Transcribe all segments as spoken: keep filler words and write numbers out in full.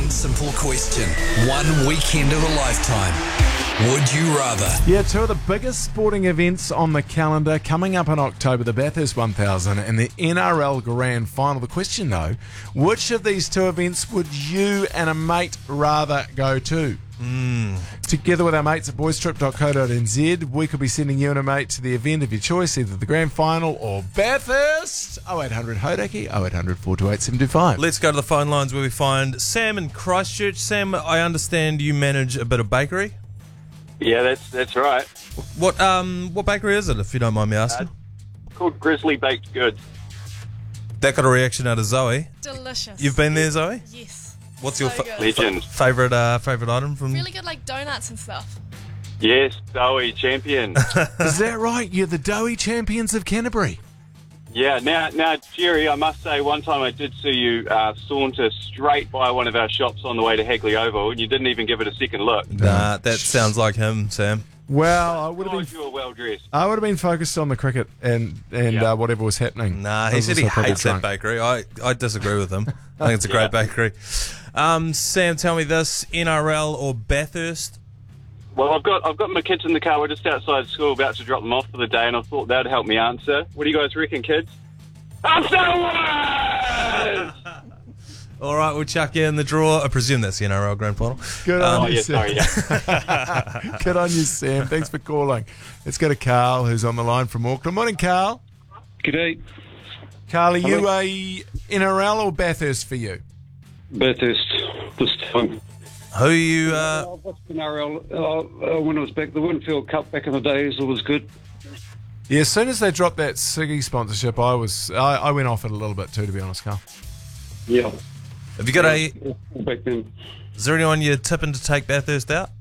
One simple question. One weekend of a lifetime. Would you rather? Yeah, two of the biggest sporting events on the calendar coming up in October, the Bathurst one thousand and the N R L Grand Final. The question, though, which of these two events would you and a mate rather go to? Mm. Together with our mates at boys trip dot co dot n z, we could be sending you and a mate to the event of your choice, either the Grand Final or Bathurst. oh eight hundred Hodaki, oh eight hundred, four two eight, seven two five. Let's go to the phone lines where we find Sam in Christchurch. Sam, I understand you manage a bit of bakery. Yeah, that's that's right. What um what bakery is it, if you don't mind me asking? Uh, called Grizzly Baked Goods. That got a reaction out of Zoe. Delicious. You've been there, Zoe? Yes. What's So your fa- good. Legend. favorite uh, favorite item from? Really good, like donuts and stuff. Yes, Zoe, champion. Is that right? You're the doughy champions of Canterbury. Yeah, now, now, Jerry, I must say, one time I did see you uh, saunter straight by one of our shops on the way to Hagley Oval, and you didn't even give it a second look. Nah, that sounds like him, Sam. Well, I would have God, been you were well dressed. I would have been focused on the cricket and and Yeah. uh, whatever was happening. Nah, I he was said he also probably hates that drunk. bakery. I, I disagree with him. I think it's a great Yeah. bakery. Um, Sam, tell me this: N R L or Bathurst? Well, I've got I've got my kids in the car. We're just outside school, about to drop them off for the day, and I thought that'd help me answer. What do you guys reckon, kids? I'm Star Wars! All right, we'll chuck you in the draw. I presume that's the N R L Grand Final. Good Oh, on you, yeah, Sam. sorry, yeah. Good on you, Sam. Thanks for calling. Let's go to Carl, who's on the line from Auckland. Morning, Carl. G'day, Carl, are you a N R L or Bathurst for you? Bathurst this time. Who you? Uh, I watched N R L uh, uh, when it was back, the Winfield Cup back in the days. It was good. Yeah, as soon as they dropped that Siggy sponsorship, I was I, I went off it a little bit too, to be honest, Carl. Yeah, have you got a? back then. Is there anyone you're tipping to take Bathurst out?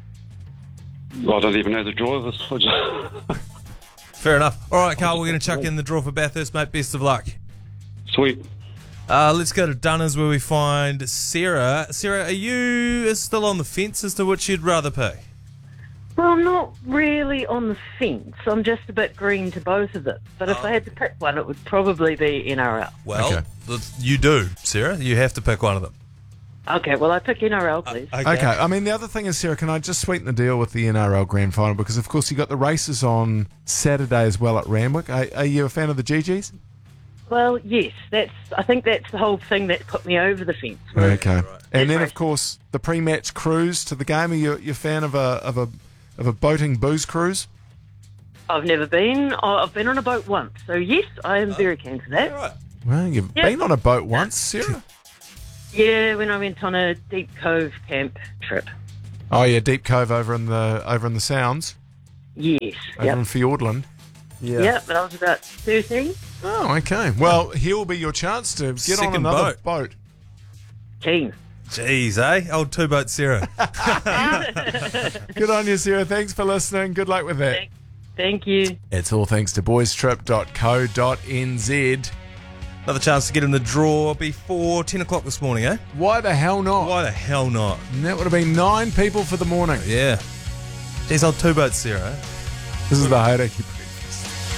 I don't even know the drivers. I just... Fair enough. All right, Carl, we're going to chuck you in the draw for Bathurst, mate. Best of luck. Sweet. Uh, let's go to Dunners where we find Sarah. Sarah, are you still on the fence as to which you'd rather pick? Well, I'm not really on the fence. I'm just a bit green to both of them. But if I had to pick one, it would probably be N R L. Well, Okay. th- you do, Sarah. You have to pick one of them. Okay, well, I pick N R L, please. Okay, I mean, the other thing is, Sarah, can I just sweeten the deal with the N R L Grand Final? Because, of course, you got the races on Saturday as well at Randwick. Are, are you a fan of the G Gs? Well, yes, that's. I think that's the whole thing that put me over the fence. Okay. And then, Right. of course, the pre-match cruise to the game. Are you you a fan of a of a of a boating booze cruise? I've never been. oh, I've been on a boat once, so yes, I am very keen to that. All right. Well, you've Yeah. been on a boat once, Sarah. Yeah, when I went on a Deep Cove camp trip. Oh yeah, Deep Cove over in the over in the Sounds, Yes. over Yep. in Fiordland. Yeah. Yep, but I was about thirteen. Oh, okay. Well, here will be your chance to get on Second another boat. boat. Keen. Jeez, eh? Old two boat Sarah. Good on you, Sarah. Thanks for listening. Good luck with that. Thank, thank you. It's all thanks to boys trip dot co dot n z. Another chance to get in the draw before ten o'clock this morning, eh? Why the hell not? Why the hell not? And that would have been nine people for the morning. Yeah. Jeez, old two boat Sarah, eh? This is the Hauraki